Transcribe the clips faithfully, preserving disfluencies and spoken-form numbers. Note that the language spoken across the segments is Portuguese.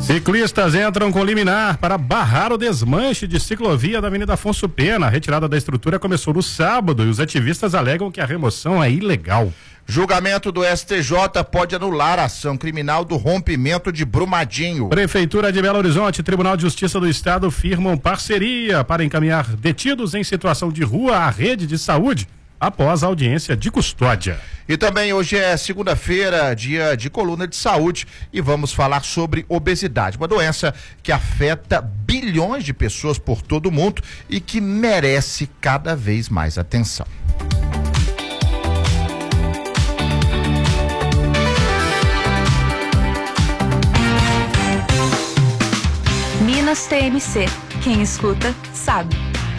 Ciclistas entram com liminar para barrar o desmanche de ciclovia da Avenida Afonso Pena. A retirada da estrutura começou no sábado e os ativistas alegam que a remoção é ilegal. Julgamento do S T J pode anular a ação criminal do rompimento de Brumadinho. Prefeitura de Belo Horizonte e Tribunal de Justiça do Estado firmam parceria para encaminhar detidos em situação de rua à rede de saúde após a audiência de custódia. E também hoje é segunda-feira, dia de coluna de saúde, e vamos falar sobre obesidade, uma doença que afeta bilhões de pessoas por todo o mundo e que merece cada vez mais atenção. Minas T M C. Quem escuta, sabe.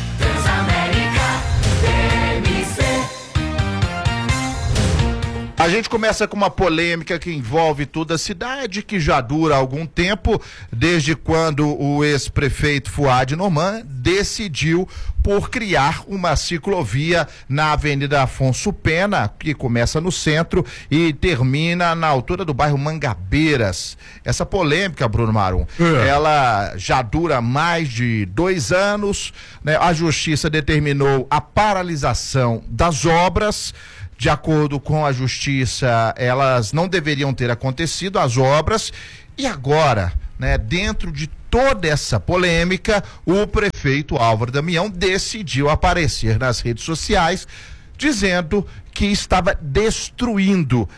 A gente começa com uma polêmica que envolve toda a cidade, que já dura há algum tempo, desde quando o ex-prefeito Fuad Norman decidiu por criar uma ciclovia na Avenida Afonso Pena, que começa no centro e termina na altura do bairro Mangabeiras. Essa polêmica, Bruno Marum, é. ela já dura mais de dois anos, né? A justiça determinou a paralisação das obras. De acordo com a justiça, elas não deveriam ter acontecido, as obras, e agora, né, dentro de toda essa polêmica, o prefeito Álvaro Damião decidiu aparecer nas redes sociais, dizendo que estava destruindo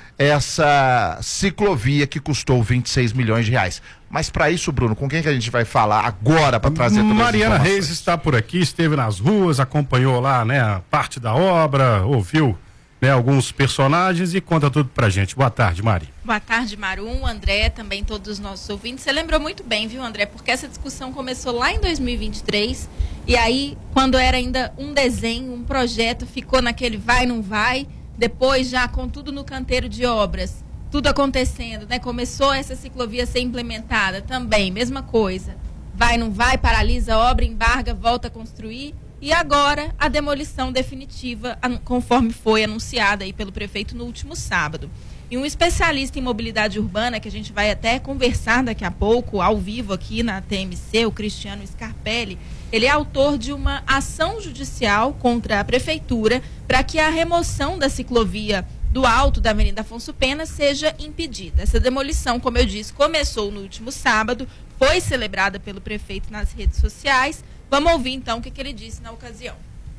essa ciclovia que custou vinte e seis milhões de reais. Mas para isso, Bruno, com quem que a gente vai falar agora para trazer todas Mariana as Reis está por aqui, esteve nas ruas, acompanhou lá, né, a parte da obra, ouviu, né, alguns personagens e conta tudo pra gente. Boa tarde, Mari. Boa tarde, Marum, André, também todos os nossos ouvintes. Você lembrou muito bem, viu, André? Porque essa discussão começou lá em dois mil e vinte e três e aí, quando era ainda um desenho, um projeto, ficou naquele vai, não vai, depois já com tudo no canteiro de obras, tudo acontecendo, né? Começou essa ciclovia a ser implementada também, mesma coisa. Vai, não vai, paralisa a obra, embarga, volta a construir. E agora a demolição definitiva, conforme foi anunciada aí pelo prefeito no último sábado. E um especialista em mobilidade urbana, que a gente vai até conversar daqui a pouco, ao vivo aqui na T M C, o Cristiano Scarpelli, ele é autor de uma ação judicial contra a prefeitura para que a remoção da ciclovia do alto da Avenida Afonso Pena seja impedida. Essa demolição, como eu disse, começou no último sábado, foi celebrada pelo prefeito nas redes sociais. Vamos ouvir, então, o que, que ele disse na ocasião.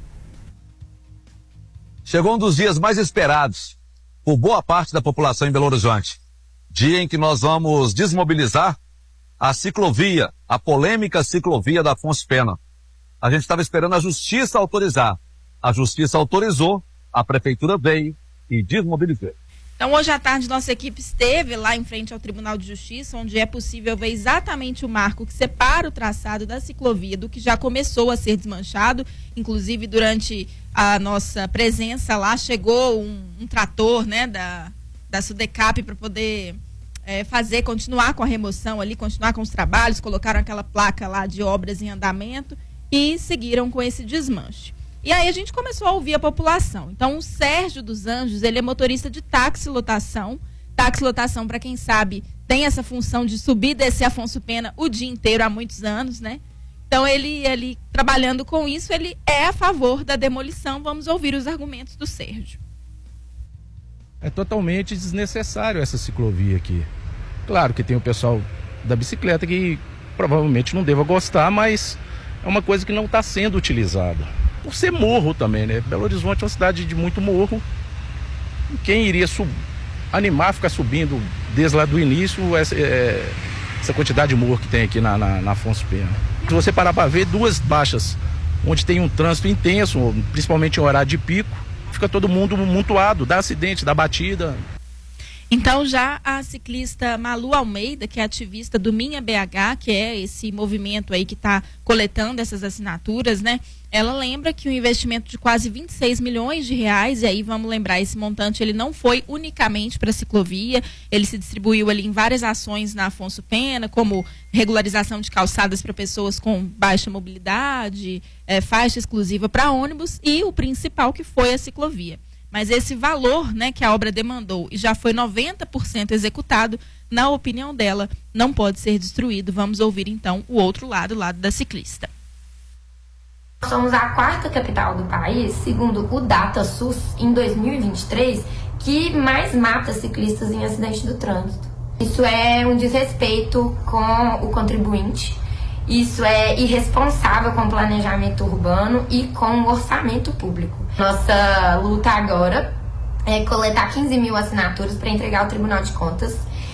Chegou um dos dias mais esperados por boa parte da população em Belo Horizonte. Dia em que nós vamos desmobilizar a ciclovia, a polêmica ciclovia da Afonso Pena. A gente estava esperando a justiça autorizar. A justiça autorizou, a prefeitura veio e desmobilizou. Então, hoje à tarde, nossa equipe esteve lá em frente ao Tribunal de Justiça, onde é possível ver exatamente o marco que separa o traçado da ciclovia do que já começou a ser desmanchado. Inclusive, durante a nossa presença lá, chegou um, um trator, né, da, da Sudecap para poder é, fazer, continuar com a remoção ali, continuar com os trabalhos, colocaram aquela placa lá de obras em andamento e seguiram com esse desmanche. E aí a gente começou a ouvir a população. Então, o Sérgio dos Anjos, ele é motorista de táxi lotação. Táxi lotação, para quem sabe, tem essa função de subir e descer Afonso Pena o dia inteiro, há muitos anos, né? Então, ele, ele trabalhando com isso, ele é a favor da demolição. Vamos ouvir os argumentos do Sérgio. É totalmente desnecessário essa ciclovia aqui. Claro que tem o pessoal da bicicleta que provavelmente não deva gostar, mas é uma coisa que não está sendo utilizada. Por ser morro também, né? Belo Horizonte é uma cidade de muito morro. E quem iria sub... animar, ficar subindo desde lá do início, essa, é... essa quantidade de morro que tem aqui na, na, na Afonso Pena. Se você parar para ver, duas baixas onde tem um trânsito intenso, principalmente em horário de pico, fica todo mundo amontoado, dá acidente, dá batida. Então, já a ciclista Malu Almeida, que é ativista do Minha B H, que é esse movimento aí que está coletando essas assinaturas, né? Ela lembra que o investimento de quase vinte e seis milhões de reais, e aí vamos lembrar, esse montante ele não foi unicamente para a ciclovia, ele se distribuiu ali em várias ações na Afonso Pena, como regularização de calçadas para pessoas com baixa mobilidade, é, faixa exclusiva para ônibus e o principal que foi a ciclovia. Mas esse valor, né, que a obra demandou e já foi noventa por cento executado, na opinião dela, não pode ser destruído. Vamos ouvir então o outro lado, o lado da ciclista. Somos a quarta capital do país, segundo o DataSUS, em dois mil e vinte e três, que mais mata ciclistas em acidente do trânsito. Isso é um desrespeito com o contribuinte, isso é irresponsável com o planejamento urbano e com o orçamento público. Nossa luta agora é coletar quinze mil assinaturas para entregar ao Tribunal de Contas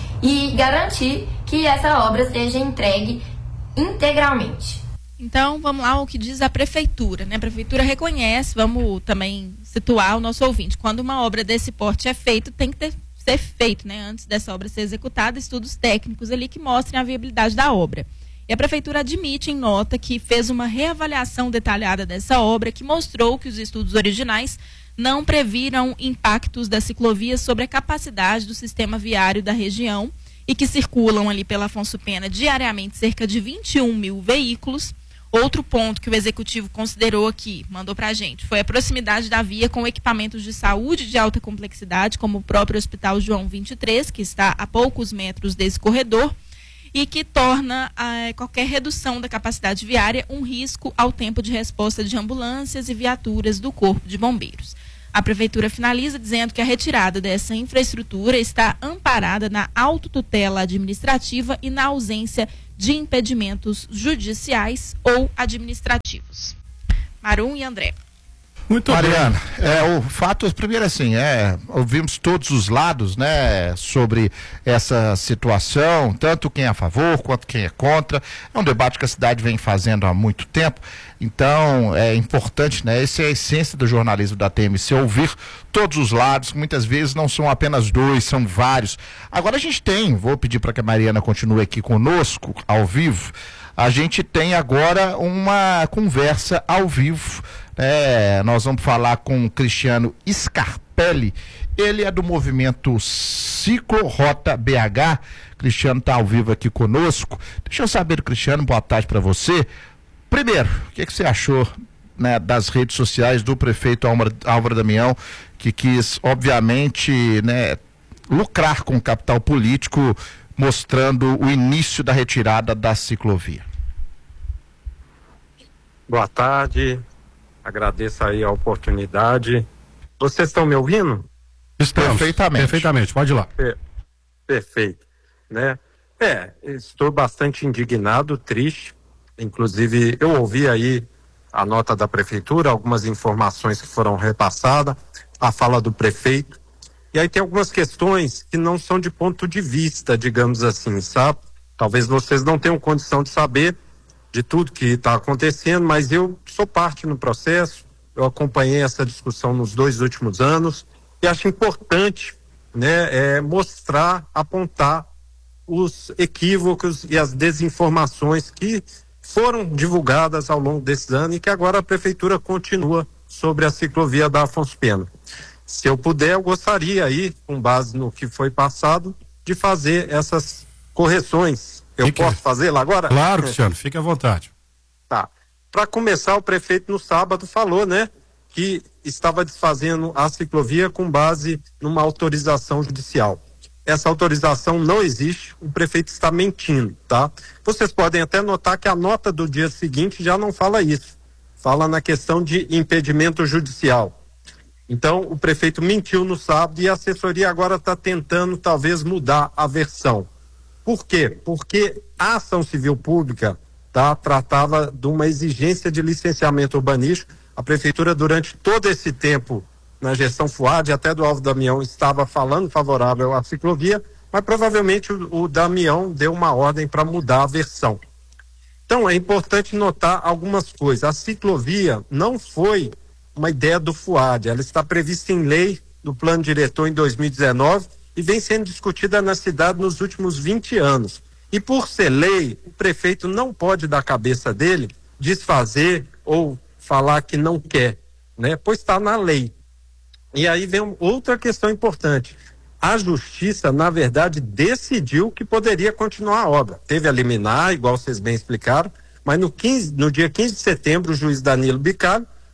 e garantir que essa obra seja entregue integralmente. Então, vamos lá, o que diz a prefeitura, né? A prefeitura reconhece, vamos também situar o nosso ouvinte, quando uma obra desse porte é feita, tem que ter, ser feito, né? Antes dessa obra ser executada, estudos técnicos ali que mostrem a viabilidade da obra. E a prefeitura admite em nota que fez uma reavaliação detalhada dessa obra, que mostrou que os estudos originais não previram impactos da ciclovia sobre a capacidade do sistema viário da região e que circulam ali pela Afonso Pena diariamente cerca de vinte e um mil veículos. Outro ponto que o executivo considerou aqui, mandou para a gente, foi a proximidade da via com equipamentos de saúde de alta complexidade, como o próprio Hospital João vinte e três, que está a poucos metros desse corredor, e que torna ah, qualquer redução da capacidade viária um risco ao tempo de resposta de ambulâncias e viaturas do Corpo de Bombeiros. A prefeitura finaliza dizendo que a retirada dessa infraestrutura está amparada na autotutela administrativa e na ausência de impedimentos judiciais ou administrativos. Marum e André. Muito Mariana, bem. É, o fato, primeiro assim, é, ouvimos todos os lados, né, sobre essa situação, tanto quem é a favor quanto quem é contra. É um debate que a cidade vem fazendo há muito tempo, então é importante, né, essa é a essência do jornalismo da T M C, ouvir todos os lados, muitas vezes não são apenas dois, são vários. Agora a gente tem, vou pedir para que a Mariana continue aqui conosco, ao vivo, a gente tem agora uma conversa ao vivo. É, nós vamos falar com o Cristiano Scarpelli, ele é do movimento Ciclo Rota B H. Cristiano está ao vivo aqui conosco. Deixa eu saber, Cristiano, boa tarde para você. Primeiro, o que, que você achou, né, das redes sociais do prefeito Álvaro Damião, que quis, obviamente, né, lucrar com o capital político, mostrando o início da retirada da ciclovia? Boa tarde. Agradeço aí a oportunidade. Vocês estão me ouvindo? Estamos. Perfeitamente. Perfeitamente, pode ir lá. Per- perfeito, né? É, estou bastante indignado, triste. Inclusive, eu ouvi aí a nota da prefeitura, algumas informações que foram repassadas, a fala do prefeito. E aí tem algumas questões que não são de ponto de vista, digamos assim, sabe? Talvez vocês não tenham condição de saber de tudo que está acontecendo, mas eu sou parte no processo, eu acompanhei essa discussão nos dois últimos anos e acho importante, né, é, mostrar, apontar os equívocos e as desinformações que foram divulgadas ao longo desses anos e que agora a prefeitura continua sobre a ciclovia da Afonso Pena. Se eu puder, eu gostaria aí, com base no que foi passado, de fazer essas correções. Eu Fique... posso fazê-la agora? Claro, Cristiano, fique à vontade. Tá. Para começar, o prefeito no sábado falou, né, que estava desfazendo a ciclovia com base numa autorização judicial. Essa autorização não existe, o prefeito está mentindo, tá? Vocês podem até notar que a nota do dia seguinte já não fala isso. Fala na questão de impedimento judicial. Então, o prefeito mentiu no sábado e a assessoria agora está tentando, talvez, mudar a versão. Por quê? Porque a ação civil pública, tá, tratava de uma exigência de licenciamento urbanístico. A prefeitura, durante todo esse tempo, na gestão FUAD, até do Álvaro Damião, estava falando favorável à ciclovia, mas provavelmente o, o Damião deu uma ordem para mudar a versão. Então, é importante notar algumas coisas. A ciclovia não foi uma ideia do FUAD, ela está prevista em lei do plano diretor em dois mil e dezenove e vem sendo discutida na cidade nos últimos vinte anos. E por ser lei, o prefeito não pode, da cabeça dele, desfazer ou falar que não quer, né? Pois está na lei. E aí vem outra questão importante. A justiça, na verdade, decidiu que poderia continuar a obra. Teve a liminar, igual vocês bem explicaram, mas no, quinze, no dia quinze de setembro, o juiz Danilo Bicalho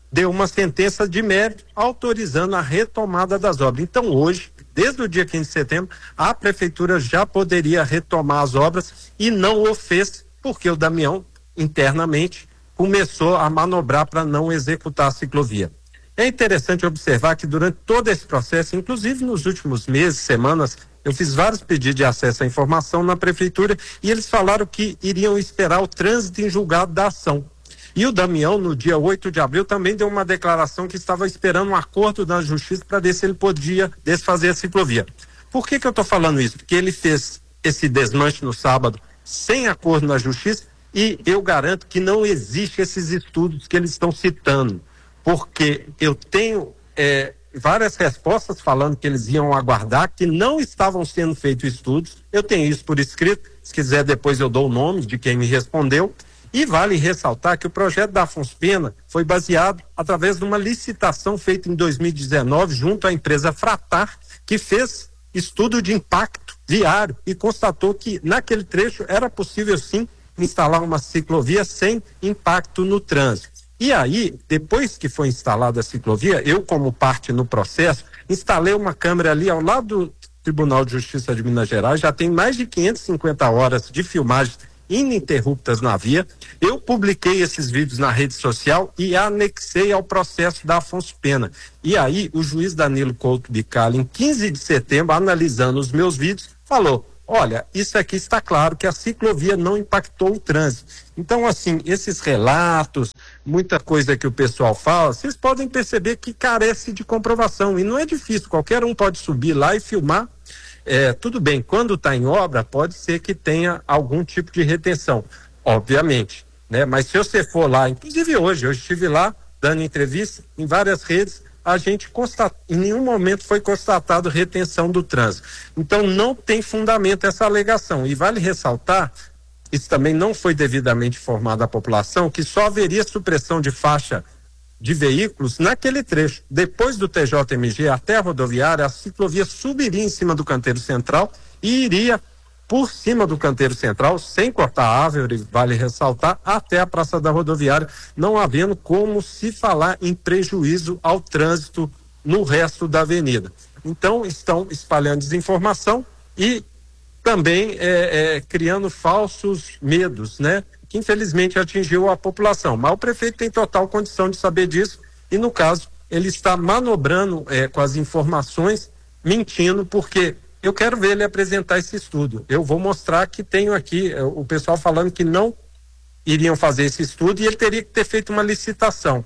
deu uma sentença de mérito autorizando a retomada das obras. Então, hoje, desde o dia quinze de setembro, a prefeitura já poderia retomar as obras e não o fez, porque o Damião, internamente, começou a manobrar para não executar a ciclovia. É interessante observar que durante todo esse processo, inclusive nos últimos meses, semanas, eu fiz vários pedidos de acesso à informação na prefeitura e eles falaram que iriam esperar o trânsito em julgado da ação. E o Damião, no dia oito de abril, também deu uma declaração que estava esperando um acordo da justiça para ver se ele podia desfazer a ciclovia. Por que que eu estou falando isso? Porque ele fez esse desmanche no sábado sem acordo na justiça e eu garanto que não existe esses estudos que eles estão citando. Porque eu tenho é, várias respostas falando que eles iam aguardar, que não estavam sendo feitos estudos. Eu tenho isso por escrito, se quiser depois eu dou o nome de quem me respondeu. E vale ressaltar que o projeto da Afonso Pena foi baseado através de uma licitação feita em dois mil e dezenove junto à empresa Fratar, que fez estudo de impacto viário e constatou que naquele trecho era possível sim instalar uma ciclovia sem impacto no trânsito. E aí, depois que foi instalada a ciclovia, eu, como parte no processo, instalei uma câmera ali ao lado do Tribunal de Justiça de Minas Gerais, já tem mais de quinhentas e cinquenta horas de filmagens ininterruptas na via. Eu publiquei esses vídeos na rede social e anexei ao processo da Afonso Pena. E aí, o juiz Danilo Couto Bicalho, em quinze de setembro, analisando os meus vídeos, falou: olha, isso aqui está claro que a ciclovia não impactou o trânsito. Então, assim, esses relatos, muita coisa que o pessoal fala, vocês podem perceber que carece de comprovação. E não é difícil, qualquer um pode subir lá e filmar. É, tudo bem, quando está em obra, pode ser que tenha algum tipo de retenção, obviamente, né? Mas se você for lá, inclusive hoje, eu estive lá dando entrevista em várias redes, a gente constata, em nenhum momento foi constatado retenção do trânsito. Então não tem fundamento essa alegação. E vale ressaltar, isso também não foi devidamente informado à população, que só haveria supressão de faixa de veículos naquele trecho. Depois do T J M G até a rodoviária, a ciclovia subiria em cima do canteiro central e iria por cima do canteiro central, sem cortar a árvore, vale ressaltar, até a Praça da Rodoviária, não havendo como se falar em prejuízo ao trânsito no resto da avenida. Então, estão espalhando desinformação e também é, é, criando falsos medos, né? Que infelizmente atingiu a população. Mas o prefeito tem total condição de saber disso e, no caso, ele está manobrando é, com as informações, mentindo, porque eu quero ver ele apresentar esse estudo. Eu vou mostrar que tenho aqui é, o pessoal falando que não iriam fazer esse estudo e ele teria que ter feito uma licitação.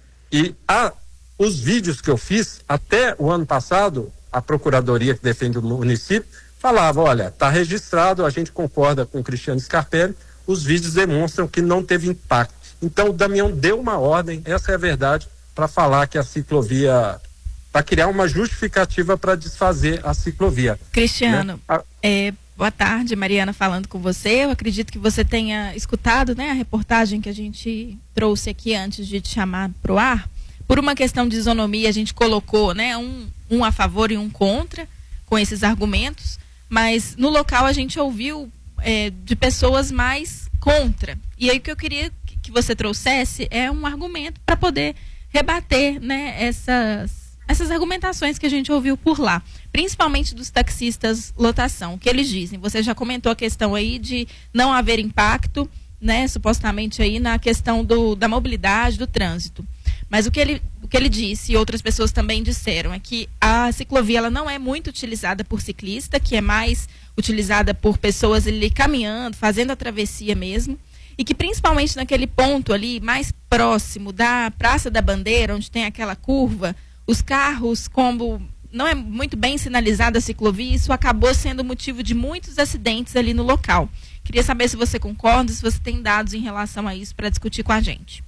E a, os vídeos que eu fiz, até o ano passado, a Procuradoria que defende o município falava, olha, está registrado, a gente concorda com o Cristiano Scarpelli, os vídeos demonstram que não teve impacto. Então o Damião deu uma ordem, essa é a verdade, para falar que a ciclovia, para criar uma justificativa para desfazer a ciclovia. Cristiano, né? a... é, boa tarde, Mariana falando com você. Eu acredito que você tenha escutado, né, a reportagem que a gente trouxe aqui antes de te chamar para o ar. Por uma questão de isonomia, a gente colocou, né, um, um a favor e um contra com esses argumentos, mas no local a gente ouviu É, de pessoas mais contra. E aí o que eu queria que você trouxesse é um argumento para poder rebater, né, essas, essas argumentações que a gente ouviu por lá, principalmente dos taxistas lotação, o que eles dizem. Você já comentou a questão aí de não haver impacto, né, supostamente aí na questão do, da mobilidade, do trânsito. Mas o que ele, o que ele disse e outras pessoas também disseram é que a ciclovia ela não é muito utilizada por ciclista, que é mais utilizada por pessoas ali caminhando, fazendo a travessia mesmo, e que principalmente naquele ponto ali mais próximo da Praça da Bandeira, onde tem aquela curva, os carros, como não é muito bem sinalizada a ciclovia, isso acabou sendo motivo de muitos acidentes ali no local. Queria saber se você concorda, se você tem dados em relação a isso para discutir com a gente.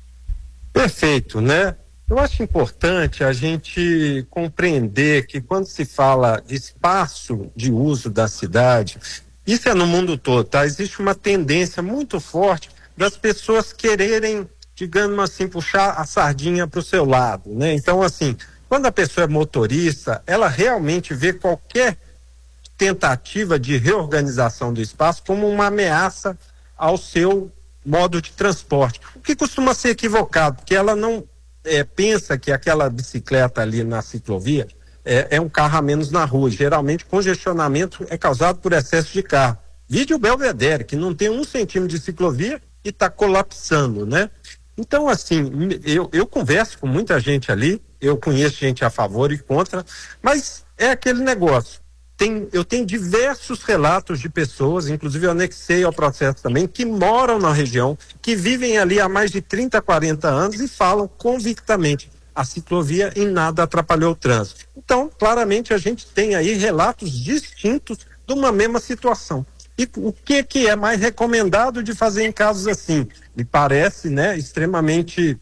Perfeito, né? Eu acho importante a gente compreender que quando se fala de espaço de uso da cidade, isso é no mundo todo, tá? Existe uma tendência muito forte das pessoas quererem, digamos assim, puxar a sardinha para o seu lado, né? Então, assim, quando a pessoa é motorista, ela realmente vê qualquer tentativa de reorganização do espaço como uma ameaça ao seu modo de transporte, o que costuma ser equivocado, porque ela não é, pensa que aquela bicicleta ali na ciclovia é, é um carro a menos na rua. Geralmente, congestionamento é causado por excesso de carro. Vide o Belvedere, que não tem um centímetro de ciclovia e está colapsando, né? Então, assim, eu, eu converso com muita gente ali, eu conheço gente a favor e contra, mas é aquele negócio. Tem, eu tenho diversos relatos de pessoas, inclusive eu anexei ao processo também, que moram na região, que vivem ali há mais de trinta, quarenta anos e falam convictamente: a ciclovia em nada atrapalhou o trânsito. Então, claramente, a gente tem aí relatos distintos de uma mesma situação. E o que, que é mais recomendado de fazer em casos assim? Me parece, né, extremamente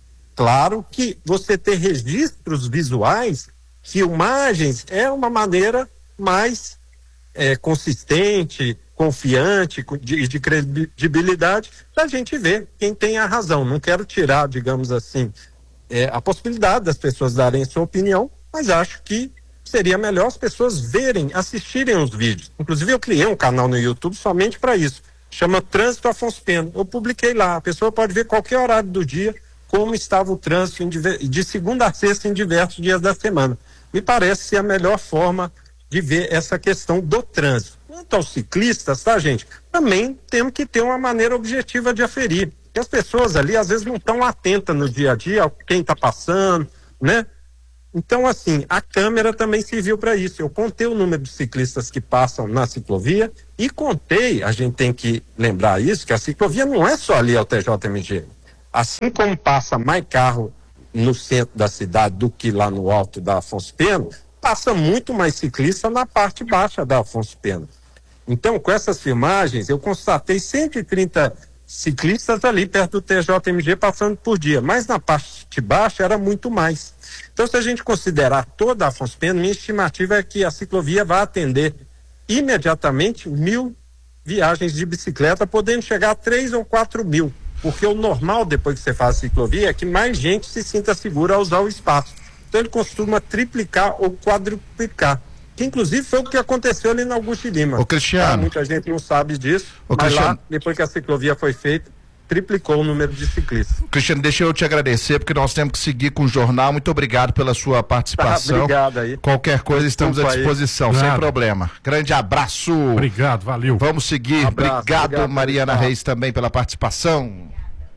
claro que você ter registros visuais, filmagens, é uma maneira mais é, consistente, confiante e de, de credibilidade da gente ver quem tem a razão. Não quero tirar, digamos assim, é, a possibilidade das pessoas darem sua opinião, mas acho que seria melhor as pessoas verem, assistirem os vídeos. Inclusive, eu criei um canal no YouTube somente para isso. Chama Trânsito Afonso Pena. Eu publiquei lá. A pessoa pode ver qualquer horário do dia como estava o trânsito em diver... de segunda a sexta em diversos dias da semana. Me parece ser a melhor forma de ver essa questão do trânsito. Quanto aos ciclistas, tá, gente? Também temos que ter uma maneira objetiva de aferir. E as pessoas ali, às vezes, não estão atentas no dia a dia, quem está passando, né? Então, assim, a câmera também serviu para isso. Eu contei o número de ciclistas que passam na ciclovia e contei, a gente tem que lembrar isso, que a ciclovia não é só ali ao T J M G. Assim como passa mais carro no centro da cidade do que lá no alto da Afonso Pena, passa muito mais ciclista na parte baixa da Afonso Pena. Então, com essas filmagens, eu constatei cento e trinta ciclistas ali perto do T J M G passando por dia, mas na parte baixa era muito mais. Então, se a gente considerar toda a Afonso Pena, minha estimativa é que a ciclovia vai atender imediatamente mil viagens de bicicleta, podendo chegar a três ou quatro mil, porque o normal depois que você faz a ciclovia é que mais gente se sinta segura ao usar o espaço. Então ele costuma triplicar ou quadruplicar, que inclusive foi o que aconteceu ali na Augusto Lima. Ô, Cristiano. Tá? Muita gente não sabe disso, Ô, mas Cristiano. lá, depois que a ciclovia foi feita, triplicou o número de ciclistas. Cristiano, deixa eu te agradecer, porque nós temos que seguir com o jornal. Muito obrigado pela sua participação. Tá, obrigado aí. Qualquer coisa, estamos à disposição, Aí. sem Nada. problema. Grande abraço. Obrigado, valeu. Vamos seguir. Abraço, obrigado, obrigado, Mariana obrigado. Reis, também pela participação.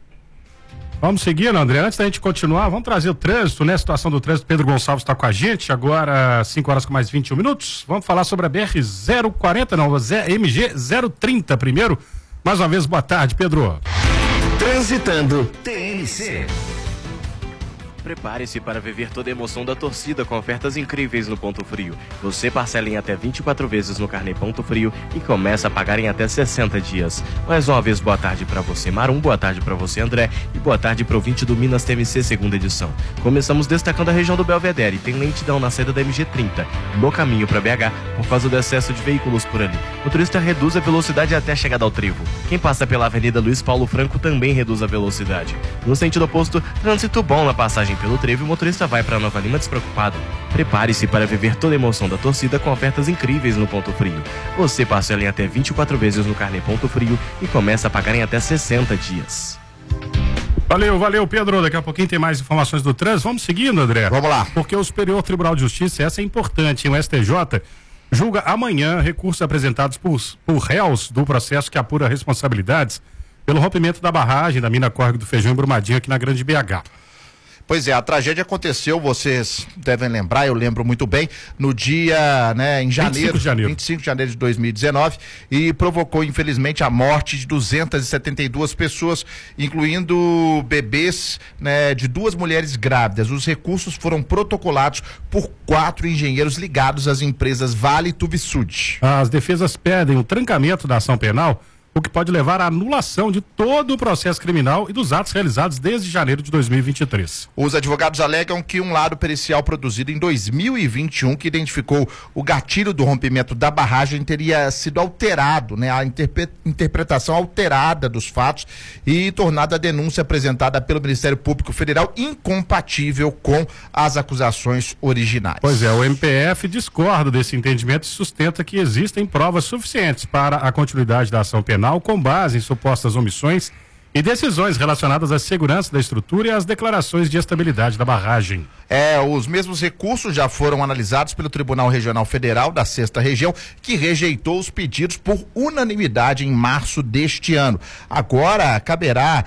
Vamos seguindo, André. Antes da gente continuar, vamos trazer o trânsito, né? A situação do trânsito. Pedro Gonçalves está com a gente, agora cinco horas com mais vinte e um minutos. Vamos falar sobre a B R zero quarenta, não, M G zero trinta primeiro. Mais uma vez, boa tarde, Pedro. Transitando T N C. Prepare-se para viver toda a emoção da torcida com ofertas incríveis no Ponto Frio. Você parcela em até vinte e quatro vezes no carnê Ponto Frio e começa a pagar em até sessenta dias. Mais uma vez, boa tarde para você, Marum, boa tarde para você, André, e boa tarde para o ouvinte do Minas T M C segunda edição. Começamos destacando a região do Belvedere. Tem lentidão na saída da M G trinta, no caminho para B H, por causa do excesso de veículos por ali. O motorista reduz a velocidade até a chegada ao trevo. Quem passa pela Avenida Luiz Paulo Franco também reduz a velocidade. No sentido oposto, trânsito bom na passagem pelo trevo e o motorista vai para Nova Lima despreocupado. Prepare-se para viver toda a emoção da torcida com ofertas incríveis no Ponto Frio. Você parcela em até vinte e quatro vezes no carnê Ponto Frio e começa a pagar em até sessenta dias. Valeu, valeu, Pedro. Daqui a pouquinho tem mais informações do trânsito. Vamos seguindo, André. Vamos lá. Porque o Superior Tribunal de Justiça, essa é importante, hein? O S T J julga amanhã recursos apresentados por, por réus do processo que apura responsabilidades pelo rompimento da barragem da mina Córrego do Feijão em Brumadinho, aqui na Grande B H. Pois é, a tragédia aconteceu, vocês devem lembrar, eu lembro muito bem, no dia, né, em janeiro, vinte e cinco de janeiro. vinte e cinco de janeiro de dois mil e dezenove, e provocou, infelizmente, a morte de duzentas e setenta e duas pessoas, incluindo bebês, né, de duas mulheres grávidas. Os recursos foram protocolados por quatro engenheiros ligados às empresas Vale e Tuvisud. As defesas pedem o trancamento da ação penal, o que pode levar à anulação de todo o processo criminal e dos atos realizados desde janeiro de dois mil e vinte e três. Os advogados alegam que um laudo pericial produzido em dois mil e vinte e um, que identificou o gatilho do rompimento da barragem, teria sido alterado, né, a interpre- interpretação alterada dos fatos e tornado a denúncia apresentada pelo Ministério Público Federal incompatível com as acusações originais. Pois é, o M P F discorda desse entendimento e sustenta que existem provas suficientes para a continuidade da ação penal com base em supostas omissões e decisões relacionadas à segurança da estrutura e às declarações de estabilidade da barragem. É, os mesmos recursos já foram analisados pelo Tribunal Regional Federal da Sexta Região, que rejeitou os pedidos por unanimidade em março deste ano. Agora caberá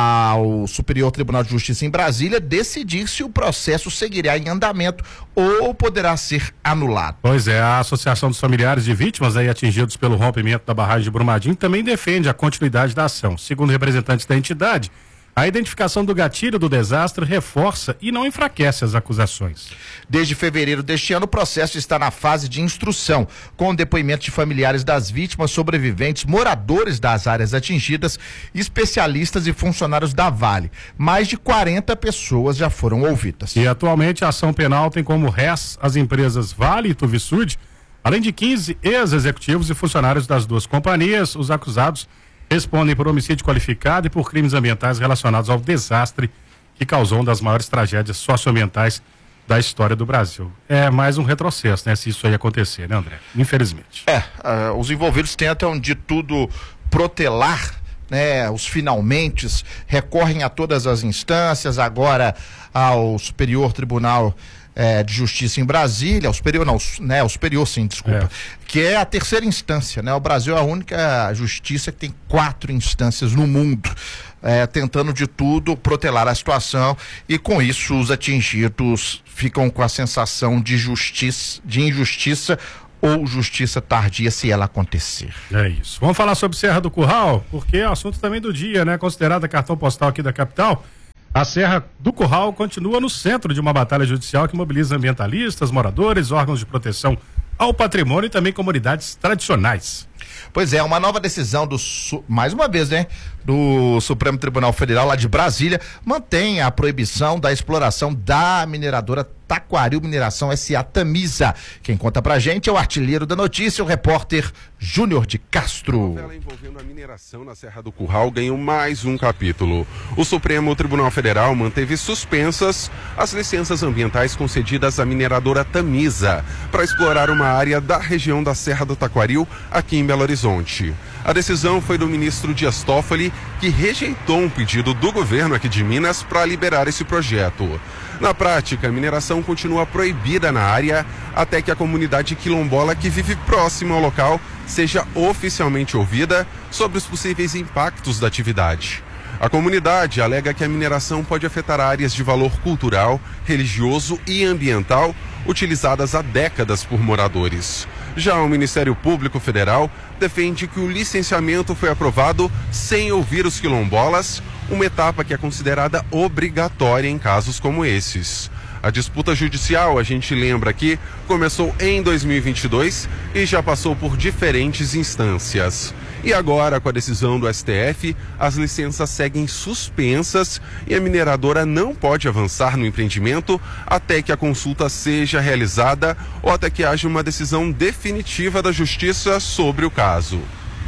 ao Superior Tribunal de Justiça em Brasília decidir se o processo seguirá em andamento ou poderá ser anulado. Pois é, a Associação dos Familiares de Vítimas aí atingidos pelo rompimento da barragem de Brumadinho também defende a continuidade da ação. Segundo representantes da entidade, a identificação do gatilho do desastre reforça e não enfraquece as acusações. Desde fevereiro deste ano, o processo está na fase de instrução, com depoimento de familiares das vítimas, sobreviventes, moradores das áreas atingidas, especialistas e funcionários da Vale. Mais de quarenta pessoas já foram ouvidas. E atualmente a ação penal tem como réis as empresas Vale e Tuvisud, além de quinze ex-executivos e funcionários das duas companhias. Os acusados respondem por homicídio qualificado e por crimes ambientais relacionados ao desastre que causou uma das maiores tragédias socioambientais da história do Brasil. É mais um retrocesso, né? Se isso aí acontecer, né, André? Infelizmente. É, uh, os envolvidos tentam de tudo protelar, né? Os finalmentes, recorrem a todas as instâncias, agora ao Superior Tribunal É, de Justiça em Brasília, o superior não, né, o superior sim, desculpa, é. que é a terceira instância, né? O Brasil é a única justiça que tem quatro instâncias no mundo, é, tentando de tudo protelar a situação, e com isso os atingidos ficam com a sensação de justiça, de injustiça ou justiça tardia, se ela acontecer. É isso. Vamos falar sobre Serra do Curral, porque é o assunto também do dia, né? Considerada cartão postal aqui da capital. A Serra do Curral continua no centro de uma batalha judicial que mobiliza ambientalistas, moradores, órgãos de proteção ao patrimônio e também comunidades tradicionais. Pois é, uma nova decisão do, mais uma vez, né, do Supremo Tribunal Federal lá de Brasília mantém a proibição da exploração da mineradora Taquaril Mineração S A Tamisa. Quem conta pra gente é o artilheiro da notícia, o repórter Júnior de Castro. A novela envolvendo a mineração na Serra do Curral ganhou mais um capítulo. O Supremo Tribunal Federal manteve suspensas as licenças ambientais concedidas à mineradora Tamisa para explorar uma área da região da Serra do Taquaril, aqui em Belo Horizonte. A decisão foi do ministro Dias Toffoli, que rejeitou um pedido do governo aqui de Minas para liberar esse projeto. Na prática, a mineração continua proibida na área até que a comunidade quilombola que vive próximo ao local seja oficialmente ouvida sobre os possíveis impactos da atividade. A comunidade alega que a mineração pode afetar áreas de valor cultural, religioso e ambiental utilizadas há décadas por moradores. Já o Ministério Público Federal defende que o licenciamento foi aprovado sem ouvir os quilombolas, uma etapa que é considerada obrigatória em casos como esses. A disputa judicial, a gente lembra aqui, começou em dois mil e vinte e dois e já passou por diferentes instâncias. E agora, com a decisão do S T F, as licenças seguem suspensas e a mineradora não pode avançar no empreendimento até que a consulta seja realizada ou até que haja uma decisão definitiva da Justiça sobre o caso.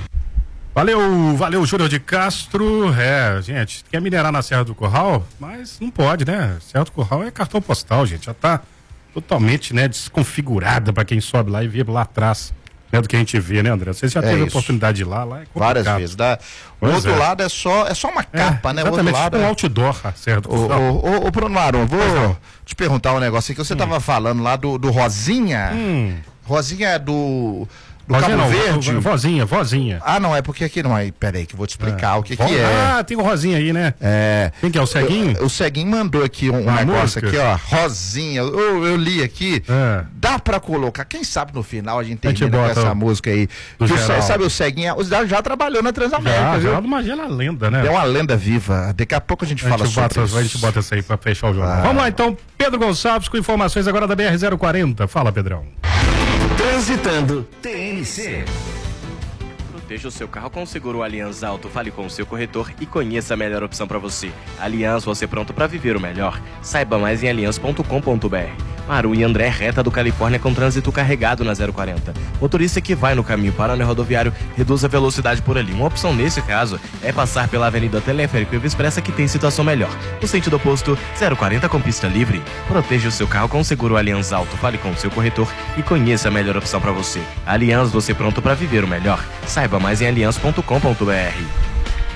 Valeu, valeu, Júnior de Castro. É, gente, quer minerar na Serra do Curral, mas não pode, né? Serra do Curral é cartão postal, gente, já tá totalmente, né, desconfigurada para quem sobe lá e vê lá atrás, né, do que a gente vê, né, André? Você já é teve a isso. oportunidade de ir lá, lá é complicado. Várias vezes, dá. O Pois outro é. lado é só, é só uma capa, é, né? O outro Exatamente, lado tipo um é... outdoor, a Serra do Ô, Curral. ô, ô, ô, Bruno Marum, vou te perguntar um negócio aqui, que você Hum. tava falando lá do, do Rosinha, Hum. Rosinha é do... Do Rosinha Cabo não, Verde? vo- vozinha, vozinha. Ah, não, é porque aqui não é. Peraí, que eu vou te explicar o que que é. Ah, tem o Rosinha aí, né? É. Quem que é, o Ceguinho? O, o Ceguinho mandou aqui um, um Uma negócio música? aqui, ó. Rosinha. Eu, eu li aqui. É. Dá pra colocar. Quem sabe no final a gente A gente termina com bota essa o- música aí. do Que o Geraldo. Ce- sabe o Ceguinho? O Zé já trabalhou na Transamérica, Já, viu? Geraldo Magela é lenda, né? É uma lenda viva. Daqui a pouco a gente A fala gente, sobre bota, isso. a gente bota essa aí pra fechar o jornal. Ah. Vamos lá então, Pedro Gonçalves com informações agora da B R zero quarenta. Fala, Pedrão. Transitando T N C. Proteja o seu carro com o seguro Aliança Auto. Fale com o seu corretor e conheça a melhor opção para você. Aliança, você pronto para viver o melhor. Saiba mais em aliança ponto com ponto b r. Maru e André, reta do Califórnia com trânsito carregado na zero quarenta. Motorista que vai no caminho para o rodoviário, reduz a velocidade por ali. Uma opção nesse caso é passar pela Avenida Teleférico e Expressa, que tem situação melhor. No sentido oposto, zero quarenta com pista livre. Proteja o seu carro com o seguro Aliança Auto. Fale com o seu corretor e conheça a melhor opção para você. Aliança, você pronto para viver o melhor. Saiba mais em aliança ponto com ponto b r.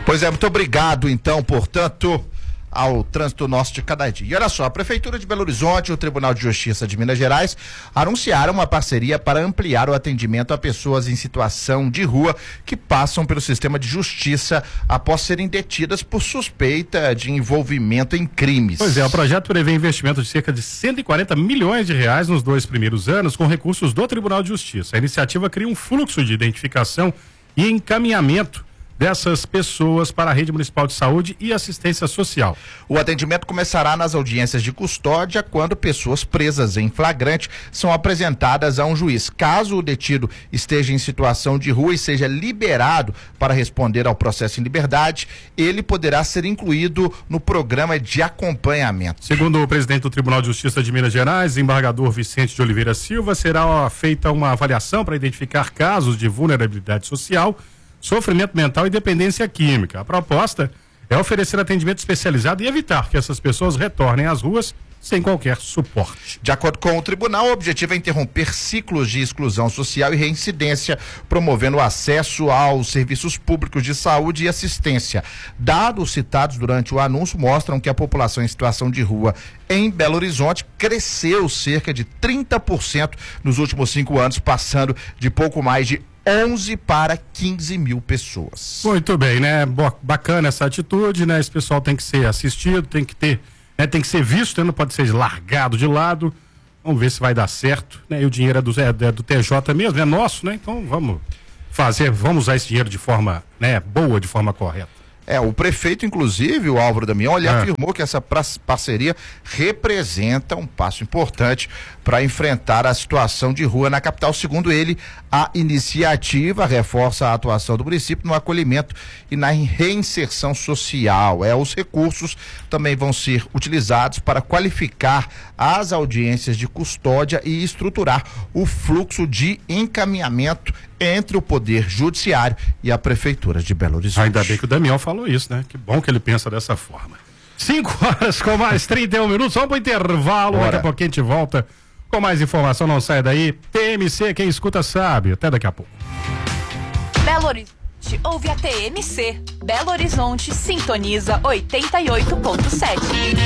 Pois é, muito obrigado então, portanto, ao trânsito nosso de cada dia. E olha só, a Prefeitura de Belo Horizonte e o Tribunal de Justiça de Minas Gerais anunciaram uma parceria para ampliar o atendimento a pessoas em situação de rua que passam pelo sistema de justiça após serem detidas por suspeita de envolvimento em crimes. Pois é, o projeto prevê investimento de cerca de cento e quarenta milhões de reais nos dois primeiros anos com recursos do Tribunal de Justiça. A iniciativa cria um fluxo de identificação e encaminhamento dessas pessoas para a Rede Municipal de Saúde e Assistência Social. O atendimento começará nas audiências de custódia quando pessoas presas em flagrante são apresentadas a um juiz. Caso o detido esteja em situação de rua e seja liberado para responder ao processo em liberdade, ele poderá ser incluído no programa de acompanhamento. Segundo o presidente do Tribunal de Justiça de Minas Gerais, embargador Vicente de Oliveira Silva, será ó, feita uma avaliação para identificar casos de vulnerabilidade social, sofrimento mental e dependência química. A proposta é oferecer atendimento especializado e evitar que essas pessoas retornem às ruas sem qualquer suporte. De acordo com o tribunal, o objetivo é interromper ciclos de exclusão social e reincidência, promovendo o acesso aos serviços públicos de saúde e assistência. Dados citados durante o anúncio mostram que a população em situação de rua em Belo Horizonte cresceu cerca de trinta por cento nos últimos cinco anos, passando de pouco mais de onze para quinze mil pessoas. Muito bem, né? Bacana essa atitude, né? Esse pessoal tem que ser assistido, tem que ter, né? Tem que ser visto, né? Não pode ser largado de lado. Vamos ver se vai dar certo, né? E o dinheiro é do, é, é do T J mesmo, é nosso, né? Então vamos fazer, vamos usar esse dinheiro de forma, né, boa, de forma correta. É, o prefeito, inclusive, o Álvaro Damião, ele é. afirmou que essa parceria representa um passo importante para enfrentar a situação de rua na capital. Segundo ele, a iniciativa reforça a atuação do município no acolhimento e na reinserção social. É, os recursos também vão ser utilizados para qualificar as audiências de custódia e estruturar o fluxo de encaminhamento entre o Poder Judiciário e a Prefeitura de Belo Horizonte. Ainda bem que o Damião falou isso, né? Que bom que ele pensa dessa forma. Cinco horas com mais trinta e um minutos, vamos para o intervalo, Bora. Daqui a pouquinho a gente volta com mais informação, não saia daí. T M C, quem escuta sabe, até daqui a pouco. Belo Horizonte, ouve a T M C. Belo Horizonte sintoniza oitenta e oito ponto sete.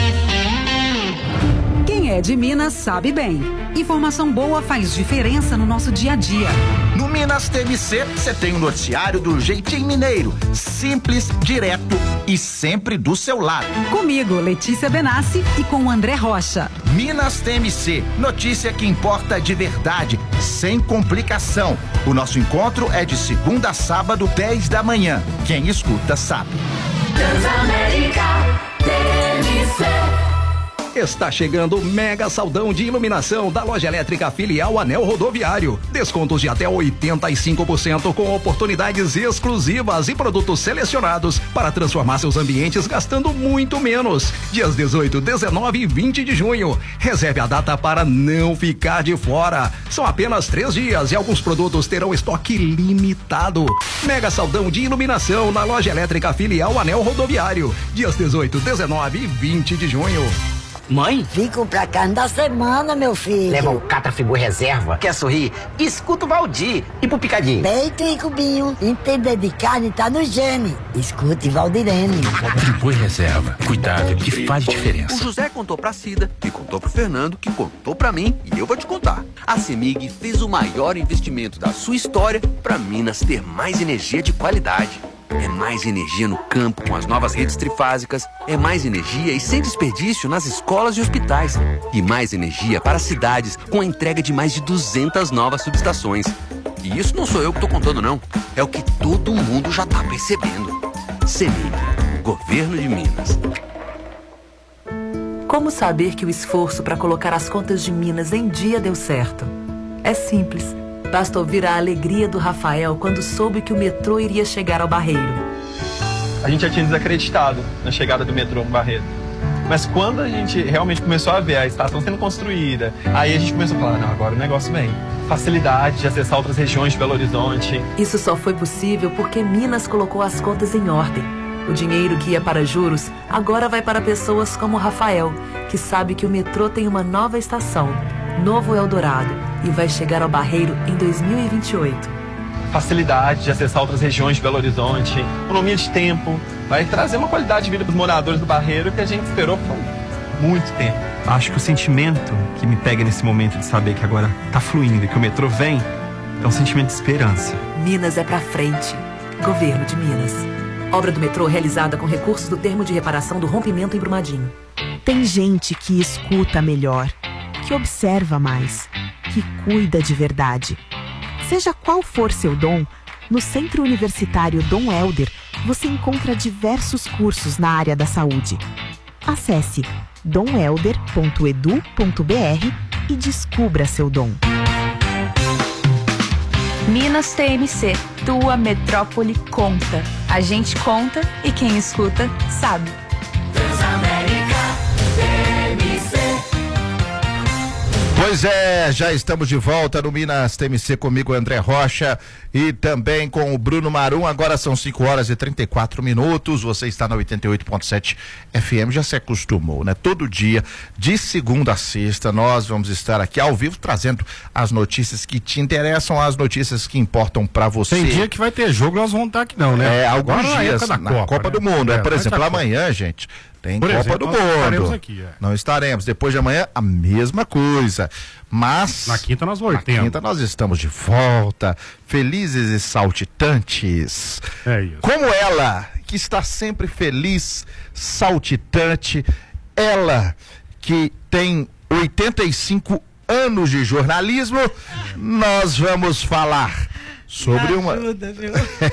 Quem é de Minas sabe bem. Informação boa faz diferença no nosso dia a dia. No Minas T M C, você tem o noticiário do jeitinho mineiro. Simples, direto e sempre do seu lado. Comigo, Letícia Benassi, e com o André Rocha. Minas T M C, notícia que importa de verdade, sem complicação. O nosso encontro é de segunda a sábado, dez da manhã. Quem escuta sabe. Transamérica T M C. Está chegando o mega saldão de iluminação da Loja Elétrica Filial Anel Rodoviário. Descontos de até oitenta e cinco por cento com oportunidades exclusivas e produtos selecionados para transformar seus ambientes gastando muito menos. Dias dezoito, dezenove e vinte de junho. Reserve a data para não ficar de fora. São apenas três dias e alguns produtos terão estoque limitado. Mega saldão de iluminação na Loja Elétrica Filial Anel Rodoviário. Dias dezoito, dezenove e vinte de junho. Mãe? Vim comprar carne da semana, meu filho. Leva o Catra Friboi Reserva. Quer sorrir? Escuta o Valdir. E pro picadinho? Peito e cubinho. Entender de carne tá no gene. Escute Valdirene. Friboi Reserva. Cuidado que faz diferença. O José contou pra Cida, que contou pro Fernando, que contou pra mim e eu vou te contar. A CEMIG fez o maior investimento da sua história pra Minas ter mais energia de qualidade. É mais energia no campo com as novas redes trifásicas, é mais energia e sem desperdício nas escolas e hospitais, e mais energia para as cidades com a entrega de mais de duzentas novas subestações. E isso não sou eu que estou contando não, é o que todo mundo já está percebendo. CEMIG, Governo de Minas. Como saber que o esforço para colocar as contas de Minas em dia deu certo? É simples. Basta ouvir a alegria do Rafael quando soube que o metrô iria chegar ao Barreiro. A gente já tinha desacreditado na chegada do metrô no Barreiro. Mas quando a gente realmente começou a ver a estação sendo construída, aí a gente começou a falar, não, agora o negócio vem. Facilidade de acessar outras regiões de Belo Horizonte. Isso só foi possível porque Minas colocou as contas em ordem. O dinheiro que ia para juros agora vai para pessoas como o Rafael, que sabe que o metrô tem uma nova estação, Novo Eldorado, e vai chegar ao Barreiro em dois mil e vinte e oito. facilidade de acessar outras regiões de Belo Horizonte, economia de tempo, vai trazer uma qualidade de vida para os moradores do Barreiro que a gente esperou por muito tempo. Acho que o sentimento que me pega nesse momento de saber que agora tá fluindo e que o metrô vem, é um sentimento de esperança. Minas é pra frente. Governo de Minas. Obra do metrô realizada com recursos do termo de reparação do rompimento em Brumadinho. Tem gente que escuta melhor, que observa mais, que cuida de verdade. Seja qual for seu dom, no Centro Universitário Dom Helder você encontra diversos cursos na área da saúde. Acesse dom helder ponto edu ponto br e descubra seu dom. Minas T M C, tua metrópole conta. A gente conta e quem escuta sabe. Transamérica T M C. Pois é, já estamos de volta no Minas T M C comigo, André Rocha, e também com o Bruno Marum. Agora são cinco horas e trinta e quatro minutos. Você está na oitenta e oito ponto sete F M, já se acostumou, né? Todo dia, de segunda a sexta, nós vamos estar aqui ao vivo trazendo as notícias que te interessam, as notícias que importam pra você. Tem dia que vai ter jogo, nós vamos estar aqui não, né? É, alguns Agora dias na, na Copa, Copa né? do Mundo. É, por vai exemplo, estar amanhã, gente, tem Por Copa exemplo, do nós não estaremos Mundo. aqui, é. Não estaremos. Depois de amanhã, a mesma coisa. Mas Na quinta nós voltemos. na quinta nós estamos de volta, felizes e saltitantes. É isso. Como ela, que está sempre feliz, saltitante, ela que tem oitenta e cinco anos de jornalismo, nós vamos falar sobre Me uma ajuda, viu?